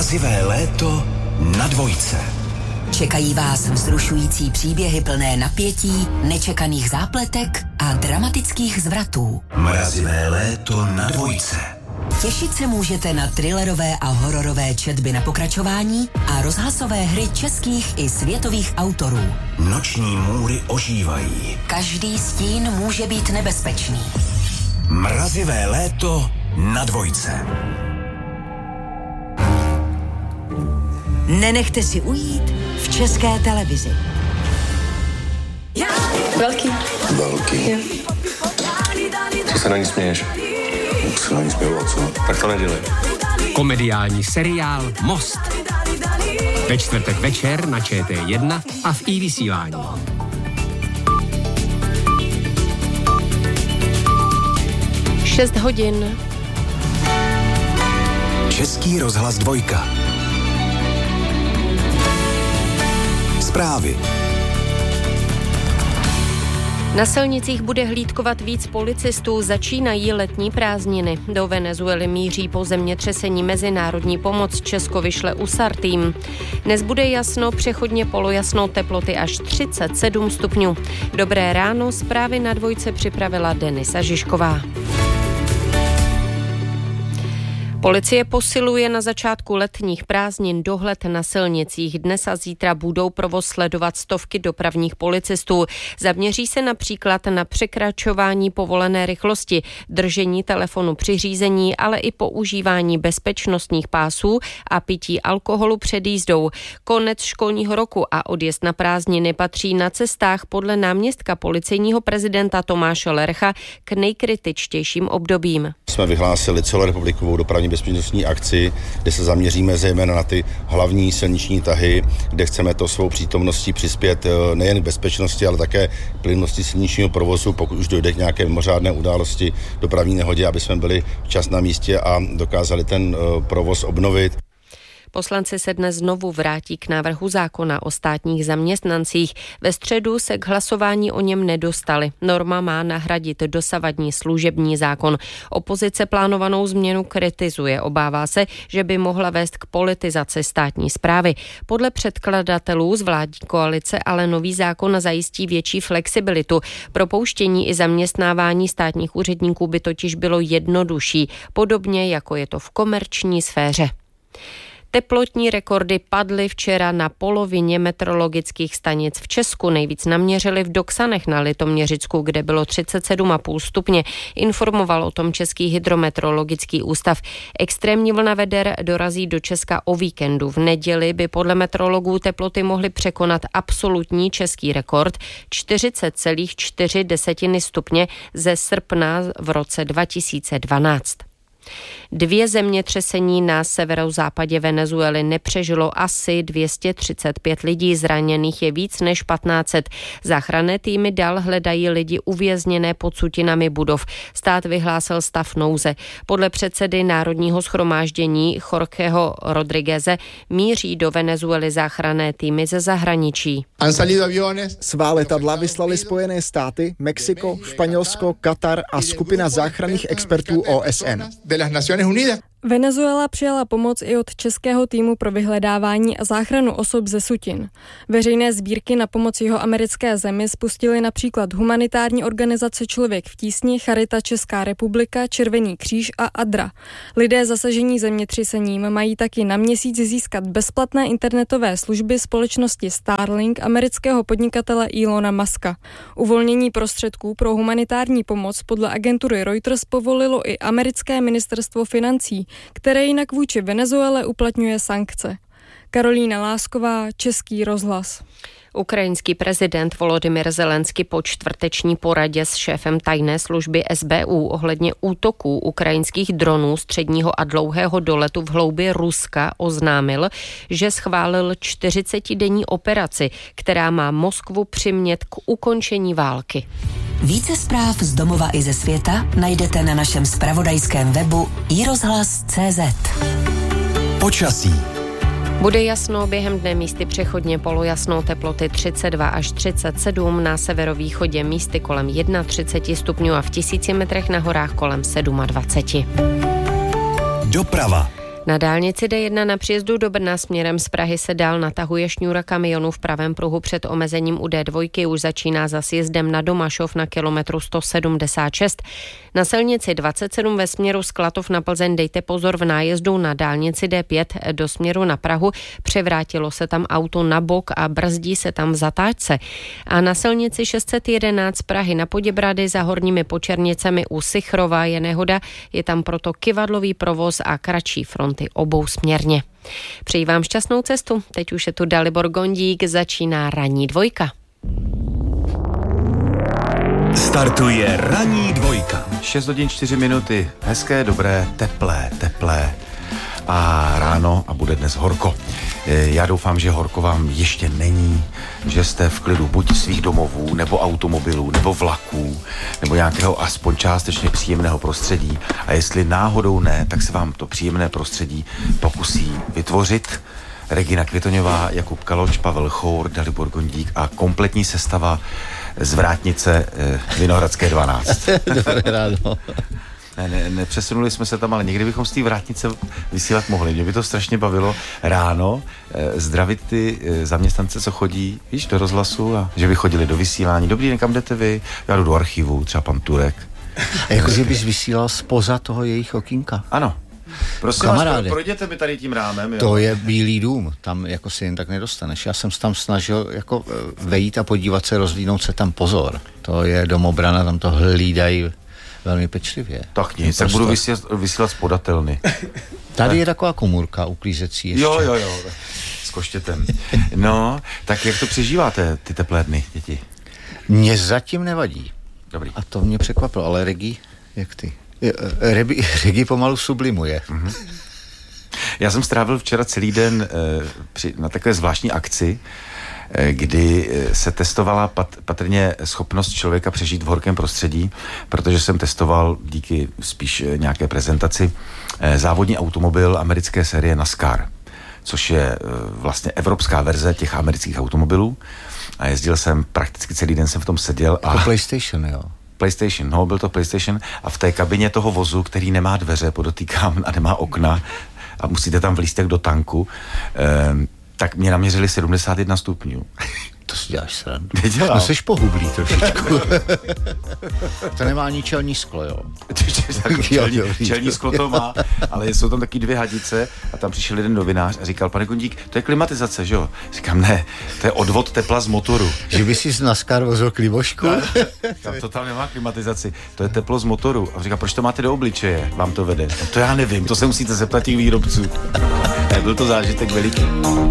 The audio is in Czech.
Mrazivé léto na Dvojce. Čekají vás vzrušující příběhy plné napětí, nečekaných zápletek a dramatických zvratů. Mrazivé léto na Dvojce. Těšit se můžete na thrillerové a hororové četby na pokračování a rozhlasové hry českých i světových autorů. Noční můry ožívají. Každý stín může být nebezpečný. Mrazivé léto na Dvojce. Nenechte si ujít v České televizi. Velký. Jo. Co se na ní směješ? Se na ní směju, a co? Tak to nedělej. Komediální seriál Most. Ve čtvrtek večer na ČT1 a v iVysílání. Šest hodin. Český rozhlas Dvojka. Zprávy. Na silnicích bude hlídkovat víc policistů, začínají letní prázdniny. Do Venezuely míří po zemětřesení mezinárodní pomoc, Česko vyšle USAR tým. Dnes bude jasno, přechodně polojasno, teploty až 37 stupňů. Dobré ráno, zprávy na Dvojce připravila Denisa Žižková. Policie posiluje na začátku letních prázdnin dohled na silnicích. Dnes a zítra budou provoz sledovat stovky dopravních policistů. Zaměří se například na překračování povolené rychlosti, držení telefonu při řízení, ale i používání bezpečnostních pásů a pití alkoholu před jízdou. Konec školního roku a odjezd na prázdniny patří na cestách podle náměstka policejního prezidenta Tomáše Lercha k nejkritičtějším obdobím. Jsme vyhlásili celorepublikovou dopravní bezpečnostní akci, kde se zaměříme zejména na ty hlavní silniční tahy, kde chceme to svou přítomností přispět nejen k bezpečnosti, ale také plynnosti silničního provozu, pokud už dojde k nějaké mimořádné události, dopravní nehodě, aby jsme byli včas na místě a dokázali ten provoz obnovit. Poslanci se dnes znovu vrátí k návrhu zákona o státních zaměstnancích. Ve středu se k hlasování o něm nedostali. Norma má nahradit dosavadní služební zákon. Opozice plánovanou změnu kritizuje. Obává se, že by mohla vést k politizaci státní správy. Podle předkladatelů z vládní koalice ale nový zákon zajistí větší flexibilitu. Propouštění i zaměstnávání státních úředníků by totiž bylo jednodušší, podobně jako je to v komerční sféře. Teplotní rekordy padly včera na polovině meteorologických stanic v Česku. Nejvíc naměřili v Doksanech na Litoměřicku, kde bylo 37,5 stupně. Informoval o tom Český hydrometeorologický ústav. Extrémní vlna veder dorazí do Česka o víkendu. V neděli by podle meteorologů teploty mohly překonat absolutní český rekord 40,4 stupně ze srpna v roce 2012. 2 zemětřesení na severozápadě Venezuely nepřežilo asi 235 lidí, zraněných je víc než 1500. Záchranné týmy dál hledají lidi uvězněné pod sutinami budov. Stát vyhlásil stav nouze. Podle předsedy Národního shromáždění Jorgeho Rodrigueze míří do Venezuely záchranné týmy ze zahraničí. Svá letadla vyslali Spojené státy, Mexiko, Španělsko, Katar a skupina záchranných expertů OSN. Venezuela přijala pomoc i od českého týmu pro vyhledávání a záchranu osob ze sutin. Veřejné sbírky na pomoc jihoamerické zemi spustily například humanitární organizace Člověk v tísni, Charita Česká republika, Červený kříž a ADRA. Lidé zasažení zemětřesením mají taky na měsíc získat bezplatné internetové služby společnosti Starlink amerického podnikatele Elona Muska. Uvolnění prostředků pro humanitární pomoc podle agentury Reuters povolilo i americké ministerstvo financí, které jinak vůči Venezuele uplatňuje sankce. Karolína Lásková, Český rozhlas. Ukrajinský prezident Volodymyr Zelensky po čtvrteční poradě s šéfem tajné služby SBU ohledně útoků ukrajinských dronů středního a dlouhého doletu v hloubi Ruska oznámil, že schválil 40denní operaci, která má Moskvu přimět k ukončení války. Více zpráv z domova i ze světa najdete na našem zpravodajském webu iRozhlas.cz. Počasí. Bude jasno, během dne místy přechodně polojasno, teploty 32 až 37, na severovýchodě místy kolem 31 stupňů a v 1000 metrech na horách kolem 27. Doprava. Na dálnici D1 na příjezdu do Brna směrem z Prahy se dál natahuje šňůra kamionů v pravém pruhu před omezením u D2, už začíná za sjezdem na Domašov na kilometru 176. Na silnici 27 ve směru Sklatov na Plzeň dejte pozor v nájezdu na dálnici D5 do směru na Prahu. Převrátilo se tam auto na bok a brzdí se tam v zatáčce. A na silnici 611 Prahy na Poděbrady za Horními Počernicemi u Sichrova je nehoda, je tam proto kyvadlový provoz a kratší fronty obousměrně. Přeji vám šťastnou cestu, teď už je tu Dalibor Gondík, začíná ranní dvojka. Startuje ranní dvojka. 6 hodin 4 minuty, hezké, dobré, teplé. A ráno a bude dnes horko. Já doufám, že horko vám ještě není, že jste v klidu buď svých domovů, nebo automobilů, nebo vlaků, nebo nějakého aspoň částečně příjemného prostředí. A jestli náhodou ne, tak se vám to příjemné prostředí pokusí vytvořit Regina Kvitoňová, Jakub Kaloč, Pavel Chour, Dalibor Gondík a kompletní sestava z Vrátnice Vinohradské 12. Dobré ráno. Nepřesunuli jsme se tam, ale někdy bychom z té Vrátnice vysílat mohli. Mě by to strašně bavilo ráno zdravit ty zaměstnance, co chodí, víš, do rozhlasu a že by chodili do vysílání. Dobrý den, kam jdete vy? Já jdu do archivu, třeba pan Turek. Jakože bys vysílal spoza toho jejich okýnka. Ano. Prosím vás, projděte mi tady tím rámem. Jo? To je Bílý dům, tam jako si jen tak nedostaneš. Já jsem se tam snažil jako vejít a podívat se, rozlídnout se tam, pozor. To je domobrana, tam to hlídají velmi pečlivě. Tak nic, tak budu vysílat z podatelny. Tady je taková komůrka uklízecí ještě. Jo, s koštětem. No, tak jak to přežíváte, ty teplé dny, děti? Mně zatím nevadí. Dobrý. A to mě překvapilo, ale Regi, jak ty? Regi pomalu sublimuje. Mm-hmm. Já jsem strávil včera celý den na takové zvláštní akci, kdy se testovala patrně schopnost člověka přežít v horkém prostředí, protože jsem testoval díky spíš nějaké prezentaci závodní automobil americké série NASCAR, což je vlastně evropská verze těch amerických automobilů. A jezdil jsem, prakticky celý den jsem v tom seděl. Jako PlayStation, jo? PlayStation, no, byl to PlayStation a v té kabině toho vozu, který nemá dveře, podotýkám, a nemá okna a musíte tam vlízt jak do tanku, tak mě naměřili 71 stupňů. To si děláš srandu. Nedělám. No seš pohublý trošičku. To nemá ani čelní sklo, jo? Čelní sklo to má, ale jsou tam taky 2 hadice a tam přišel jeden novinář a říkal, pane Gondík, to je klimatizace, že jo? Říkám, ne, to je odvod tepla z motoru. Že by si z NASCAR vozil klibošku? Tam nemá klimatizaci, to je teplo z motoru. A říkal, proč to máte do obličeje, vám to vede? No to já nevím, to se musíte zeptat těch výrobců. Byl to zážitek veliký.